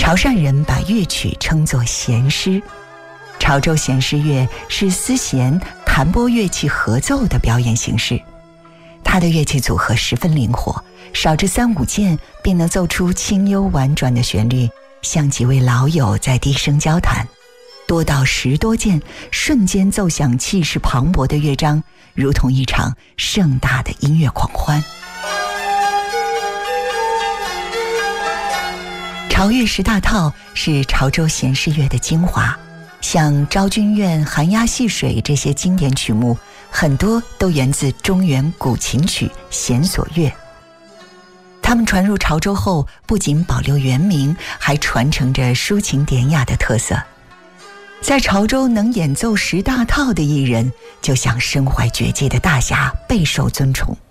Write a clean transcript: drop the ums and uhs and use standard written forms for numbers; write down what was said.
潮汕人把乐曲称作弦诗，潮州弦诗乐是丝弦、弹拨乐器合奏的表演形式。它的乐器组合十分灵活，少至3-5件便能奏出清幽婉转的旋律，像几位老友在低声交谈；多到10多件，瞬间奏响气势磅礴的乐章，如同一场盛大的音乐狂欢。潮乐10大套是潮州弦诗乐的精华，像昭君怨、寒鸦戏水这些经典曲目，很多都源自中原古琴曲弦索乐。它们传入潮州后，不仅保留原名，还传承着抒情典雅的特色。在潮州能演奏10大套的艺人，就像身怀绝技的大侠，备受尊崇。